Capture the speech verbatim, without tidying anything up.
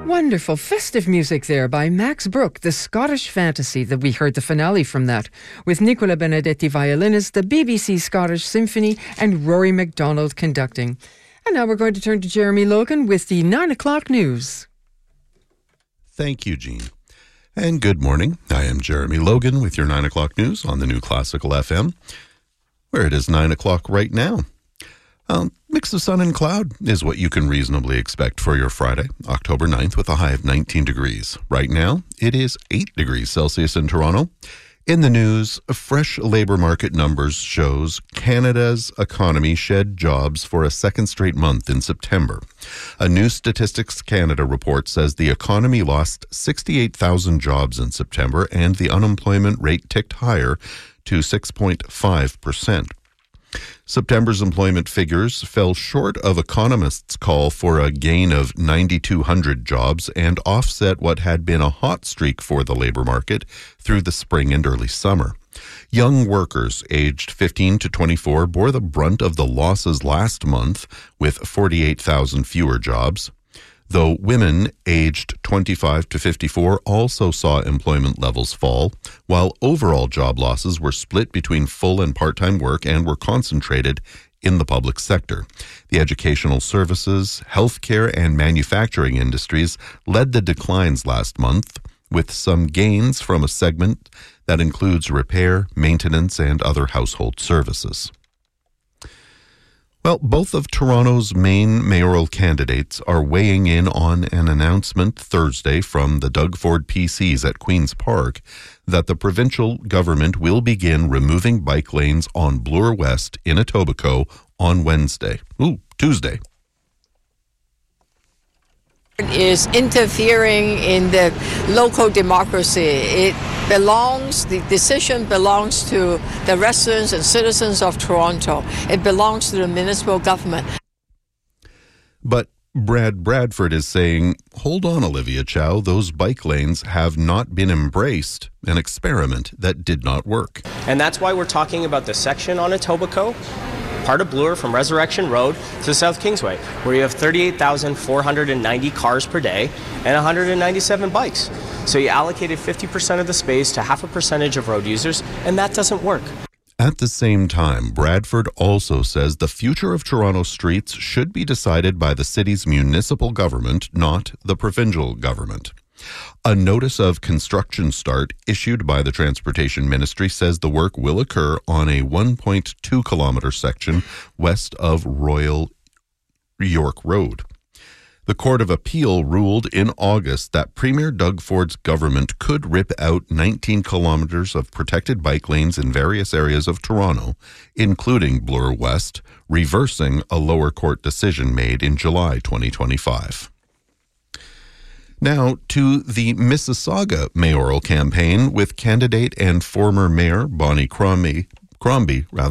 Wonderful festive music there by Max Brooke, the Scottish Fantasy, that we heard the finale from that, with Nicola Benedetti violinist, the B B C Scottish Symphony, and Rory MacDonald conducting. And now we're going to turn to Jeremy Logan with the nine o'clock news. Thank you, Jean. And good morning. I am Jeremy Logan with your nine o'clock news on the New Classical F M, where it is nine o'clock right now. Um, mix of sun and cloud is what you can reasonably expect for your Friday, October ninth, with a high of nineteen degrees. Right now, it is eight degrees Celsius in Toronto. In the news, fresh labor market numbers shows Canada's economy shed jobs for a second straight month in September. A new Statistics Canada report says the economy lost sixty-eight thousand jobs in September, and the unemployment rate ticked higher to six point five percent. September's employment figures fell short of economists' call for a gain of nine thousand two hundred jobs and offset what had been a hot streak for the labor market through the spring and early summer. Young workers aged fifteen to twenty-four bore the brunt of the losses last month, with forty-eight thousand fewer jobs, though women aged twenty-five to fifty-four also saw employment levels fall, while overall job losses were split between full and part-time work and were concentrated in the public sector. The educational services, healthcare, and manufacturing industries led the declines last month, with some gains from a segment that includes repair, maintenance, and other household services. Well, both of Toronto's main mayoral candidates are weighing in on an announcement Thursday from the Doug Ford P Cs at Queen's Park that the provincial government will begin removing bike lanes on Bloor West in Etobicoke on Wednesday. Ooh, Tuesday. Is interfering in the local democracy. It belongs, the decision belongs to the residents and citizens of Toronto. It belongs to the municipal government. But Brad Bradford is saying, hold on, Olivia Chow, those bike lanes have not been embraced, an experiment that did not work. And that's why we're talking about the section on Etobicoke, part of Bloor from Resurrection Road to South Kingsway, where you have thirty-eight thousand four hundred ninety cars per day and one hundred ninety-seven bikes. So you allocated fifty percent of the space to half a percentage of road users, and that doesn't work. At the same time, Bradford also says the future of Toronto streets should be decided by the city's municipal government, not the provincial government. A notice of construction start issued by the Transportation Ministry says the work will occur on a one point two kilometer section west of Royal York Road. The Court of Appeal ruled in August that Premier Doug Ford's government could rip out nineteen kilometers of protected bike lanes in various areas of Toronto, including Bloor West, reversing a lower court decision made in July twenty twenty-five. Now to the Mississauga mayoral campaign, with candidate and former mayor Bonnie Crombie, Crombie rather,